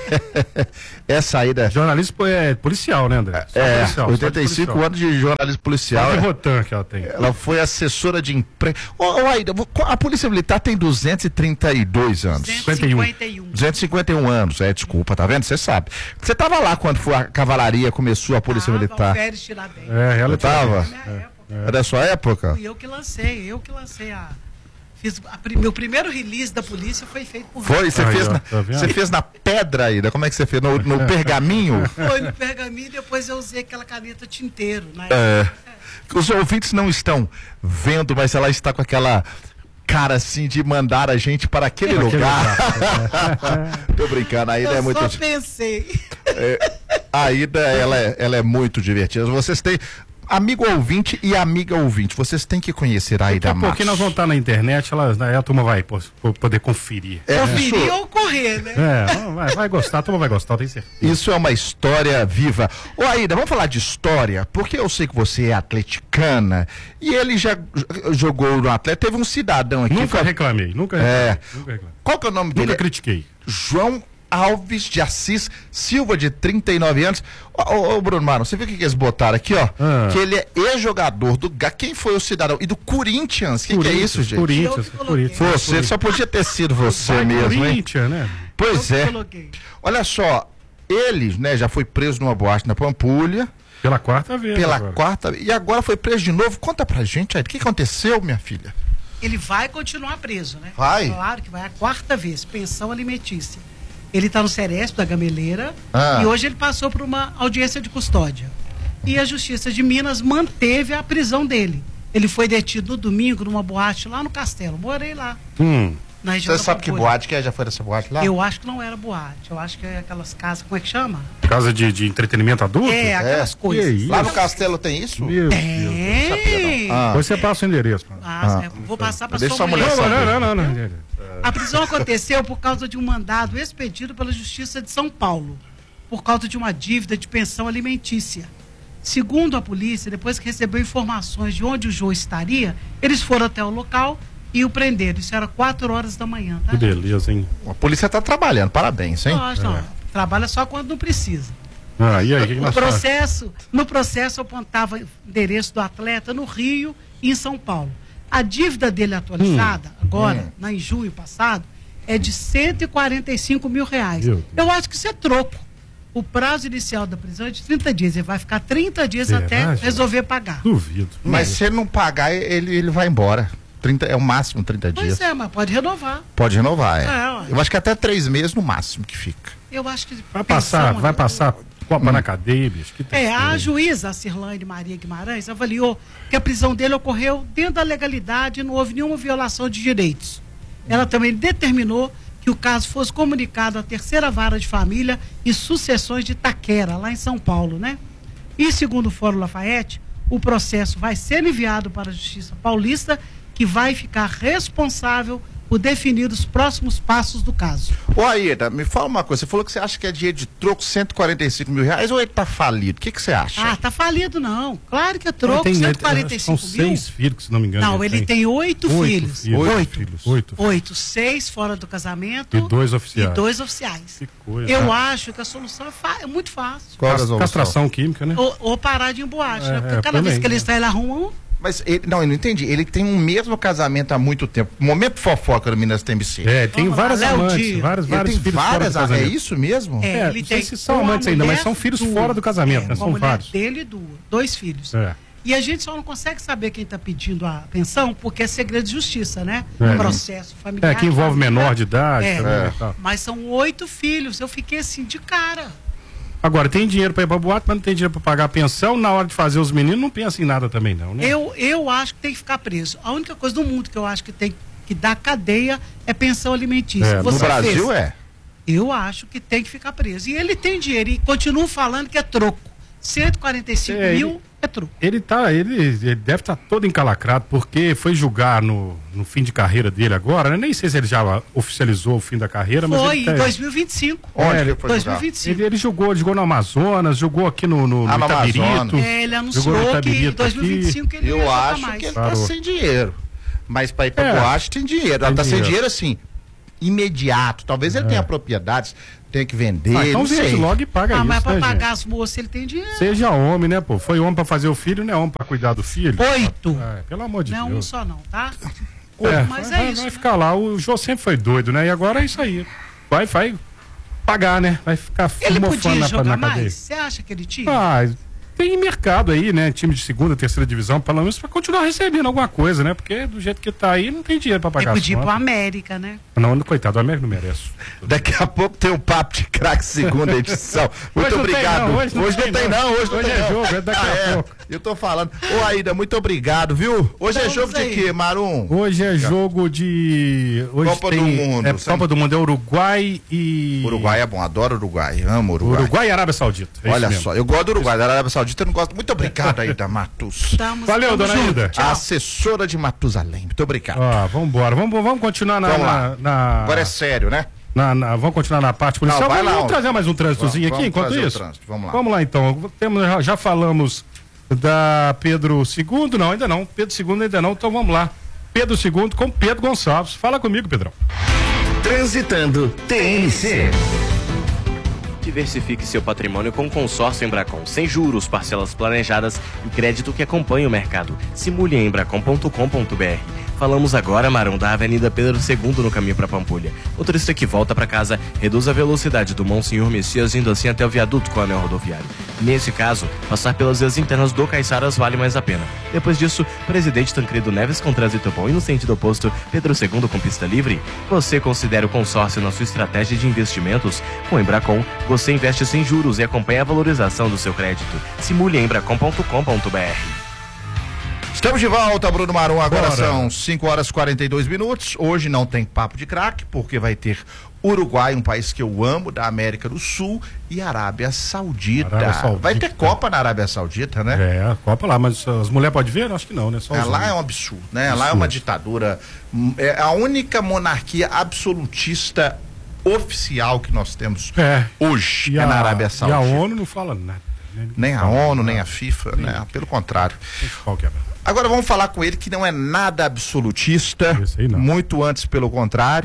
essa aí da Jornalismo é policial, né, André? Só é, policial, só oitenta e cinco policial. anos de jornalismo policial. Só de é. rotan que ela tem. Ela foi assessora de imprensa. Ô, ô, Aida, a Polícia Militar tem duzentos e trinta e dois anos. duzentos e cinquenta e um. duzentos e cinquenta e um anos, é, desculpa, tá vendo? Você sabe. Você tava lá quando foi a cavalaria, começou a Polícia Militar. Férez Tiradentes. É, ela Eu tava? É, É da sua época? Fui eu que lancei, eu que lancei a... Fiz a pri- meu primeiro release da polícia foi feito por Foi? Você Aí, fez, ó, na, tá vendo? você fez na pedra, Aida? Como é que você fez? No, no pergaminho? Foi no pergaminho e depois eu usei aquela caneta tinteiro. Na É. Os ouvintes não estão vendo, mas ela está com aquela cara assim de mandar a gente para aquele Aquele lugar. Tô brincando, a Aida eu é muito. só pensei. É, a Aida, ela é, ela é muito divertida. Vocês têm. Amigo ouvinte e amiga ouvinte, vocês têm que conhecer a Aida Daqui a pouquinho nós Matos. vamos estar na internet, ela, aí a turma vai pô, pô, poder conferir. É, Conferir isso- ou correr, né? É, vai, vai gostar, a turma vai gostar, eu tenho certeza. Isso é uma história viva. Ô Aida, vamos falar de história, porque eu sei que você é atleticana e ele já j- jogou no Atlético. Teve um cidadão aqui. Nunca fa- reclamei, nunca reclamei. É. Nunca reclamei. Qual que é o nome dele? Nunca critiquei. João Alves de Assis Silva, de trinta e nove anos. Ô, ô, ô, Bruno Mano, você viu o que, que eles botaram aqui, ó? Ah. Que ele é ex-jogador do G A. Quem foi o cidadão? E do Corinthians. O que, que é isso, gente? Corinthians, Corinthians. Você, só podia ter sido você Vai, mesmo, hein? Corinthians, né? Pois Eu é. que coloquei. Olha só, ele, né, já foi preso numa boate na Pampulha. Pela quarta vez. Pela agora. quarta, e agora foi preso de novo. Conta pra gente aí, o que aconteceu, minha filha? Ele vai continuar preso, né? Vai? Claro que vai a quarta vez, pensão alimentícia. Ele está no Seresp da Gameleira Ah. e hoje ele passou por uma audiência de custódia. E a Justiça de Minas manteve a prisão dele. Ele foi detido no domingo numa boate lá no Castelo. Morei lá, Hum. na região Você da sabe que Pampulha. boate que é? Já foi dessa boate lá? Eu acho que não era boate. Eu acho que é aquelas casas, como é que chama? Casa de, de entretenimento adulto? É, aquelas coisas. Que isso? Lá no Castelo tem isso? Meu Deus. Tem. Ah. Depois você passa o endereço. mano. Ah, Ah. é, vou passar para Deixa sua a mulher mulher. saber. Não, não, não, não, não. A prisão aconteceu por causa de um mandado expedido pela Justiça de São Paulo, por causa de uma dívida de pensão alimentícia. Segundo a polícia, depois que recebeu informações de onde o João estaria, eles foram até o local e o prenderam. Isso era quatro horas da manhã, tá? Que beleza, hein? A polícia tá trabalhando, parabéns, hein? Lógico, não, É. trabalha só quando não precisa. Ah, e aí, o que, que No nós fazemos? processo, no processo apontava o endereço do atleta no Rio e em São Paulo. A dívida dele atualizada, Hum. agora, Hum. na, em junho passado, é de cento e quarenta e cinco mil reais. Meu Deus. Eu acho que isso é troco. O prazo inicial da prisão é de trinta dias. Ele vai ficar trinta dias Será, até gente? resolver pagar. Duvido. Mas se ele não pagar, ele, ele vai embora. trinta, é o máximo trinta dias. Pois é, mas pode renovar. Pode renovar, é. É, ó. Eu acho que até três meses no máximo que fica. Eu acho que. Vai passar, pensão, vai né? passar Copa na cadeia, bicho. Que É, a tristeza. juíza, a Cirlane Maria Guimarães, avaliou que a prisão dele ocorreu dentro da legalidade e não houve nenhuma violação de direitos. Ela também determinou que o caso fosse comunicado à terceira vara de família e sucessões de Itaquera, lá em São Paulo, né? E segundo o Fórum Lafayette, o processo vai ser enviado para a Justiça Paulista, que vai ficar responsável por definir os próximos passos do caso. Ô Aida, me fala uma coisa, você falou que você acha que é dinheiro de troco cento e quarenta e cinco mil reais ou ele tá falido? O que que você acha? Ah, tá falido não. Claro que é troco, Tem- cento e quarenta e cinco São mil. seis filhos, se não me engano. Não, ele tem oito filhos. Oito. Oito. filhos. Oito. Oito, seis fora do casamento E dois oficiais. e dois oficiais. Que coisa. Eu Ah. acho que a solução é, fa- é muito fácil. Qual é a Cas- solução? Castração química, né? Ou, ou parar de emboate, É, né? Porque é, cada vez também. que ele está, ele arruma um. Mas ele, não, eu não entendi. Ele tem um mesmo casamento há muito tempo. Momento fofoca do Minas T M C. É, tem Vamos lá, várias Léo amantes, Dias. vários, Ele vários tem filhos várias, fora do é casamento. isso mesmo? É, É, ele não tem sei se são uma amantes ainda, mas mulher, são filhos duas. fora do casamento, É, né? uma São mulher vários. dele e duas, dois filhos. É. E a gente só não consegue saber quem está pedindo a pensão porque é segredo de justiça, né? É. Processo familiar. É, que envolve família. menor de idade É. também, É. e tal. Mas são oito filhos. Eu fiquei assim de cara. Agora, tem dinheiro pra ir pra boate, mas não tem dinheiro pra pagar a pensão. Na hora de fazer os meninos, não pensa em nada também, não, né? Eu, eu acho que tem que ficar preso. A única coisa do mundo que eu acho que tem que dar cadeia é pensão alimentícia. É, no Você Brasil fez? é? Eu acho que tem que ficar preso. E ele tem dinheiro e continua falando que é troco. cento e quarenta e cinco É, mil ele- é troco. Ele tá, ele, ele deve estar todo encalacrado, porque foi julgar no, no fim de carreira dele agora, né? Nem sei se ele já oficializou o fim da carreira, mas Foi ele em tá- dois mil e vinte e cinco. Onde É, que foi dois julgar? mil e vinte e cinco. Ele, ele jogou, jogou no Amazonas, jogou aqui no, no, Ah, no no Itabirito. Amazonas. É, ele anunciou jogou no que em Itabirito dois mil e vinte e cinco ele ia Eu jogar acho mais. que ele Parou. tá sem dinheiro. Mas para ir pra É. boate tem dinheiro. Ela Tem tá sem dinheiro. dinheiro assim, imediato. Talvez ele tenha propriedades, tenha que vender, Ah, então não sei. vende logo e paga Ah, isso, mas pra né, pagar gente? as moças ele tem dinheiro. Seja homem, né, pô? Foi homem pra fazer o filho, não é homem pra cuidar do filho. Oito. É, pelo amor de Não é um Deus. só não, tá? É, Mas vai, é isso. vai né? ficar lá. O Jô sempre foi doido, né? E agora é isso aí. Vai, vai pagar, né? Vai ficar Ele mofando podia na, jogar na cadeia. mais? Você acha que ele tinha? Ah, tem mercado aí, né? Time de segunda, terceira divisão, pelo menos pra continuar recebendo alguma coisa, né? Porque do jeito que tá aí, não tem dinheiro pra Ele pagar as podia ir pro contas. América, né? Não, coitado, o América não merece. Daqui a pouco tem o Papo de Craque segunda edição. Muito Hoje não tem, obrigado. não, hoje não tem, tem, não. não. Hoje não Hoje tem, é não. jogo, é daqui Ah, a é. pouco. Eu tô falando. Ô, Aida, muito obrigado, viu? Hoje é Vamos jogo de aí. quê, Marum? Hoje é jogo de. Hoje Copa tem, do Mundo, É, sabe? Copa do Mundo é Uruguai e. Uruguai é bom, adoro Uruguai. Amo Uruguai. Uruguai e Arábia Saudita. é Olha isso mesmo. só, eu gosto do Uruguai, da Arábia Saudita eu não gosto. Muito obrigado, Aida Matus. Estamos, Valeu, estamos dona juntos. Aida. Tchau. Assessora de Matusalém. Muito obrigado. Ó, vamos embora. Vamos, vamos continuar na. Vamos na, lá. na- Agora é sério, né? na- na- vamos continuar na parte policial. Não, vai vamos lá, vamos ó. trazer mais um trânsitozinho Vamos- aqui vamos enquanto trazer o isso? trânsito, vamos lá. Vamos lá então. Temos, já, já falamos da Pedro segundo, não, ainda não. Pedro segundo ainda não, então vamos lá. Pedro segundo com Pedro Gonçalves. Fala comigo, Pedrão. Transitando T N C. Diversifique seu patrimônio com o consórcio Embracon, sem juros, parcelas planejadas e crédito que acompanha o mercado. Simule em embracon ponto com ponto br. Falamos agora, Marão, da Avenida Pedro segundo no caminho para Pampulha. Motorista que volta para casa, reduz a velocidade do Monsenhor Messias indo assim até o viaduto com o anel rodoviário. Nesse caso, passar pelas vias internas do Caiçaras vale mais a pena. Depois disso, Presidente Tancredo Neves com trânsito bom e no sentido oposto, Pedro segundo com pista livre. Você considera o consórcio na sua estratégia de investimentos? Com o Embracon, você investe sem juros e acompanha a valorização do seu crédito. Simule em embracon ponto com ponto br. Estamos de volta, Bruno Marum. Agora Bora. são cinco horas e quarenta e dois minutos. Hoje não tem papo de craque, porque vai ter Uruguai, um país que eu amo, da América do Sul, e Arábia Saudita. Arábia Saudita. Vai ter Copa na Arábia Saudita, né? É, a Copa lá, mas as mulheres podem ver? Acho que não, né? Só É, os lá homens. é um absurdo, né? Lá é Absurdo. uma ditadura. hum, É a única monarquia absolutista oficial que nós temos É. hoje E é a, na Arábia e a Saudita. ONU não fala nada. né? Nem a Fala ONU, nada. nem a FIFA, né? Pelo contrário. Qual que é? Agora vamos falar com ele que não é nada absolutista, Esse aí não. muito antes pelo contrário.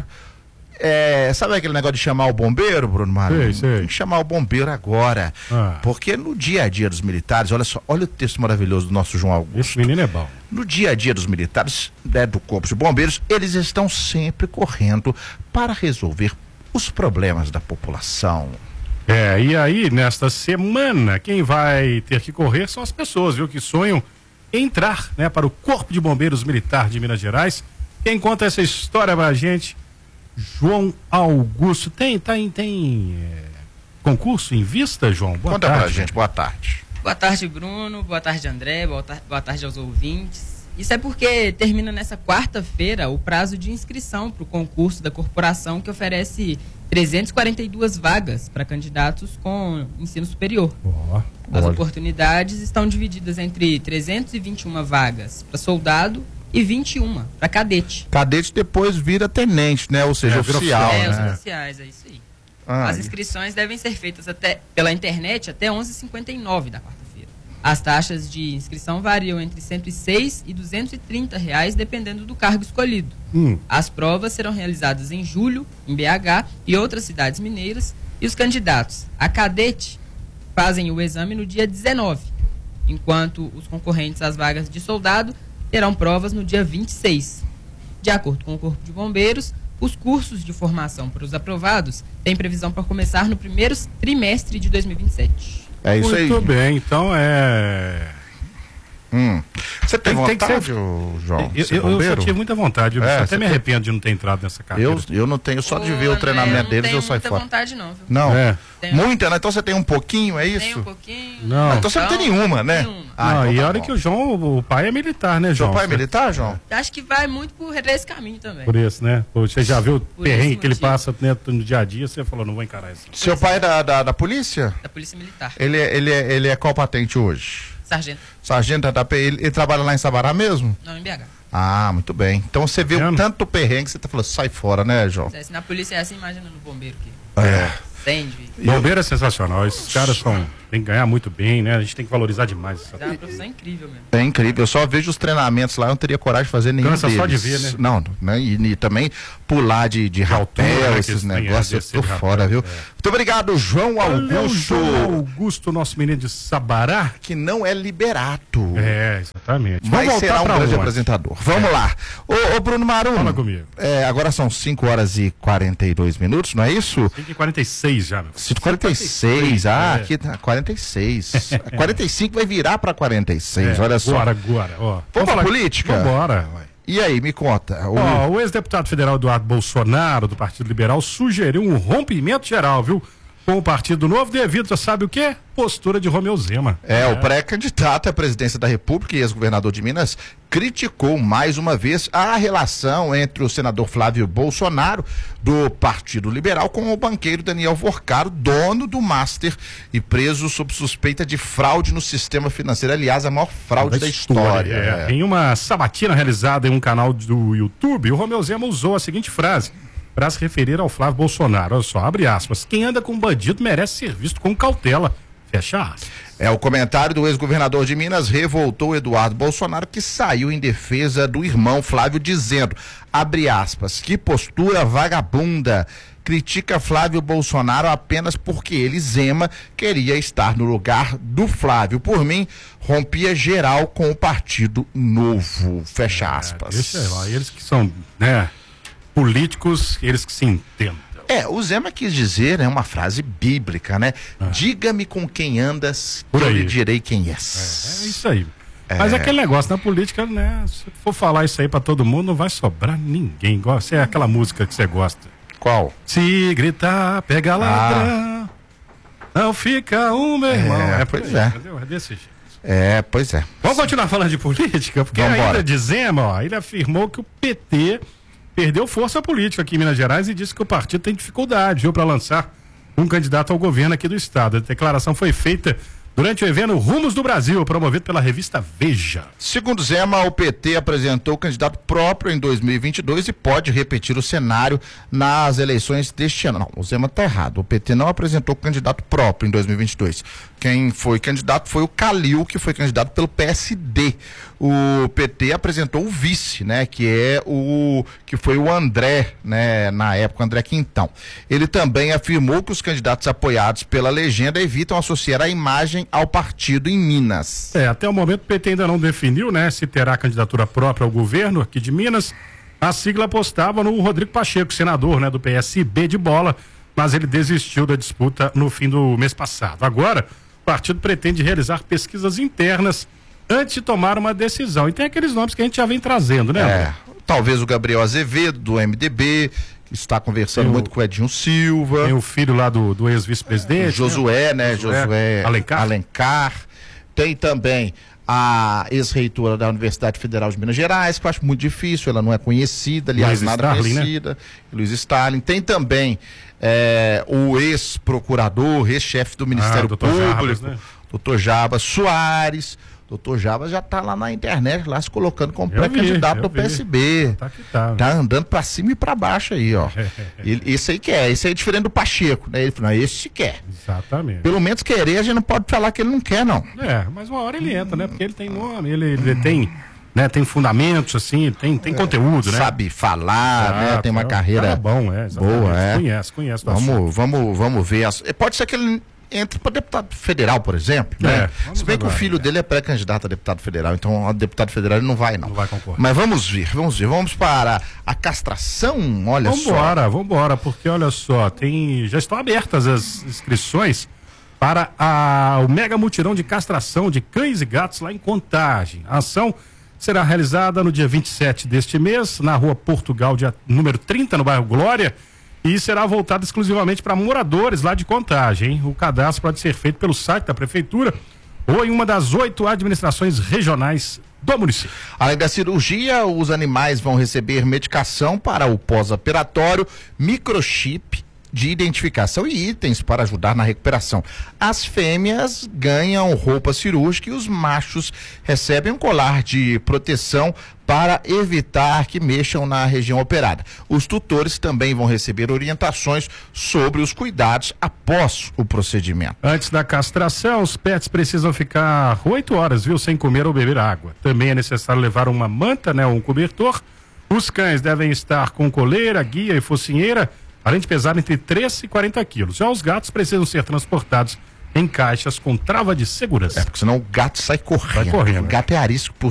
É, sabe aquele negócio de chamar o bombeiro, Bruno Marum? Sei, sei. Tem que chamar o bombeiro agora. Ah. Porque no dia a dia dos militares, olha só, olha o texto maravilhoso do nosso João Augusto. Esse menino é bom. No dia a dia dos militares, né, do Corpo de Bombeiros, eles estão sempre correndo para resolver os problemas da população. É, e aí, nesta semana, quem vai ter que correr são as pessoas, viu, que sonham em entrar, né, para o Corpo de Bombeiros Militar de Minas Gerais. Quem conta essa história pra gente, João Augusto. Tem, tem, tem é, concurso em vista, João? Boa Conta tarde. pra gente, boa tarde. Boa tarde, Bruno. Boa tarde, André. Boa, tar boa tarde aos ouvintes. Isso é porque termina nessa quarta-feira o prazo de inscrição para o concurso da corporação que oferece trezentas e quarenta e duas vagas para candidatos com ensino superior. Oh, As olha. oportunidades estão divididas entre trezentas e vinte e uma vagas para soldado e vinte e uma para cadete. Cadete depois vira tenente, né? Ou seja, É, oficial. É, os né? oficiais, é isso aí. Ah, As e- inscrições devem ser feitas até, pela internet até onze e cinquenta e nove da quarta-feira. As taxas de inscrição variam entre cento e seis e duzentos e trinta reais, dependendo do cargo escolhido. Hum. As provas serão realizadas em julho, em B H e outras cidades mineiras, e os candidatos a cadete fazem o exame no dia dezenove, enquanto os concorrentes às vagas de soldado terão provas no dia vinte e seis. De acordo com o Corpo de Bombeiros, os cursos de formação para os aprovados têm previsão para começar no primeiro trimestre de dois mil e vinte e sete. É isso aí. Muito bem, então é. Hum. Você tem, Tem- tem que vontade, ser- ô, João? Eu, ser eu, eu só bombeiro? tive muita vontade, eu É, até você me tem- arrependo de não ter entrado nessa carreira. Eu, eu não tenho, só de ver o treinamento deles eu saio muita fora. vontade não, viu? Não, É. muita, né? Então você tem um pouquinho, é isso? Tem um pouquinho. Não. Ah, então você não tem nenhuma, né? Ah, não, então e tá olha bom. que o João, o pai é militar, né, João? Seu pai é militar, João? Acho que vai muito por esse caminho também. Por isso, né? Pô, você já viu o Por perrengue esse que ele motivo. passa né, no dia a dia, você falou, não vou encarar isso. Seu pai é da, da, da polícia? Da Polícia Militar. Ele é, ele, é, ele é qual patente hoje? Sargento. Sargento da P. Ele, ele trabalha lá em Sabará mesmo? Não, em B H. Ah, muito bem. Então você vê o tanto perrengue que você tá falando, sai fora, né, João? Se na polícia é assim, imagina no bombeiro que É. acende. Bombeiro é sensacional, esses caras são, tem que ganhar muito bem, né? A gente tem que valorizar demais essa É uma profissão incrível mesmo. É incrível, eu só vejo os treinamentos lá, eu não teria coragem de fazer nenhum Cansa deles. só de ver, né? Não, né? E, e também pular de, de rapel, altura, né, que esses eles têm, negócios, é, eu descer tô de fora, rapel, viu? é. Muito obrigado, João Valeu, Augusto. João Augusto, nosso menino de Sabará. Que não é liberato. É, exatamente. Mas Vamos será voltar um pra grande onde? apresentador. Vamos lá. Ô, ô, Bruno Marum. Fala comigo. É, agora são cinco horas e quarenta e dois minutos, não é isso? cinco e quarenta e seis já, meu. cinco e quarenta e seis, ah, é. aqui tá quarenta e seis. quarenta e cinco vai virar pra quarenta e seis, É, olha só. Agora, agora, ó. Vamos pra política? Vambora. E aí, me conta. O... Ó, o ex-deputado federal Eduardo Bolsonaro, do Partido Liberal, sugeriu um rompimento geral, viu? Com o Partido Novo, devido a sabe o quê? Postura de Romeu Zema. É, o pré-candidato à presidência da República e ex-governador de Minas criticou mais uma vez a relação entre o senador Flávio Bolsonaro, do Partido Liberal, com o banqueiro Daniel Vorcaro, dono do Master e preso sob suspeita de fraude no sistema financeiro. Aliás, a maior fraude da história. É. É. Em uma sabatina realizada em um canal do YouTube, o Romeu Zema usou a seguinte frase para se referir ao Flávio Bolsonaro. Olha só, abre aspas. Quem anda com bandido merece ser visto com cautela. Fecha aspas. É, o comentário do ex-governador de Minas revoltou Eduardo Bolsonaro, que saiu em defesa do irmão Flávio, dizendo, abre aspas, que postura vagabunda. Critica Flávio Bolsonaro apenas porque ele, Zema, queria estar no lugar do Flávio. Por mim, rompia geral com o Partido Novo. Fecha aspas. É, deixa lá, eles que são, né, políticos, eles que se entendem. É, o Zema quis dizer, é uma frase bíblica, né? Diga-me com quem andas, que Por eu aí. lhe direi quem és. É isso aí. Mas aquele negócio na política, né? Se for falar isso aí pra todo mundo, não vai sobrar ninguém. Você é aquela música que você gosta. Qual? Se gritar, pega a ladrão. Não fica um, meu irmão. É, por pois aí, é. Entendeu? É desse jeito. É, pois é. Vamos continuar falando de política? Porque Vambora. ainda de Zema, ó, ele afirmou que o P T perdeu força política aqui em Minas Gerais e disse que o partido tem dificuldade, viu, para lançar um candidato ao governo aqui do estado. A declaração foi feita durante o evento Rumos do Brasil, promovido pela revista Veja. Segundo Zema, o P T apresentou o candidato próprio em dois mil e vinte e dois e pode repetir o cenário nas eleições deste ano. Não, o Zema está errado. O P T não apresentou candidato próprio em dois mil e vinte e dois. Quem foi candidato foi o Calil, que foi candidato pelo P S D. O P T apresentou o vice, né, que é o que foi o André, né, na época, o André Quintão. Ele também afirmou que os candidatos apoiados pela legenda evitam associar a imagem ao partido em Minas. É, até o momento o P T ainda não definiu, né, se terá candidatura própria ao governo aqui de Minas. A sigla apostava no Rodrigo Pacheco, senador, né, do P S B de Bola, mas ele desistiu da disputa no fim do mês passado. Agora, o partido pretende realizar pesquisas internas antes de tomar uma decisão. E tem aqueles nomes que a gente já vem trazendo, né? É, talvez o Gabriel Azevedo, do M D B, que está conversando Tem o- muito com o Edinho Silva. Tem o filho lá do, do ex-vice-presidente. Josué, né? Josué Josué Alencar. Alencar. Tem também a ex-reitora da Universidade Federal de Minas Gerais, que eu acho muito difícil, ela não é conhecida, aliás, Luiz nada Starling, conhecida. Né? Luiz Starling. Tem também é, o ex-procurador, ex-chefe do Ministério Ah, doutor Público, Jabas, né? doutor Jabas Soares. Doutor Jabas já está lá na internet, lá se colocando como Eu vi, pré-candidato eu do vi. P S B. Tá que tá, Tá andando para cima e para baixo aí, ó. Ele, esse aí quer, esse aí é diferente do Pacheco, né? Ele falou, não, esse quer. Exatamente. Pelo menos querer, a gente não pode falar que ele não quer, não. É, mas uma hora ele entra, né? Porque ele tem nome, ele, ele tem, né, tem fundamentos, assim, tem, tem conteúdo, né? Sabe falar, Exato, né? Tem uma é um carreira cara bom, é, exatamente. boa, é. Conhece, conhece do assunto. Vamos, vamos, vamos ver. As... Pode ser que ele entre para deputado federal, por exemplo, É, né? vamos Se bem que o agora, filho né? dele é pré-candidato a deputado federal, então a deputado federal ele não vai, não. Não vai concorrer. Mas vamos ver, vamos ver. Vamos para a castração, olha só. Vambora, vambora, porque olha só, tem, já estão abertas as inscrições para a, o mega mutirão de castração de cães e gatos lá em Contagem. A ação será realizada no dia vinte e sete deste mês, na rua Portugal, dia número trinta, no bairro Glória, e será voltada exclusivamente para moradores lá de Contagem, hein? O cadastro pode ser feito pelo site da prefeitura ou em uma das oito administrações regionais do município. Além da cirurgia, os animais vão receber medicação para o pós-operatório, microchip de identificação e itens para ajudar na recuperação. As fêmeas ganham roupa cirúrgica e os machos recebem um colar de proteção para evitar que mexam na região operada. Os tutores também vão receber orientações sobre os cuidados após o procedimento. Antes da castração, os pets precisam ficar oito horas, viu, sem comer ou beber água. Também é necessário levar uma manta, né, um cobertor. Os cães devem estar com coleira, guia e focinheira, além de pesar entre três e quarenta quilos. Já os gatos precisam ser transportados em caixas com trava de segurança. É, porque senão o gato sai correndo. Vai correndo. O gato é arisco por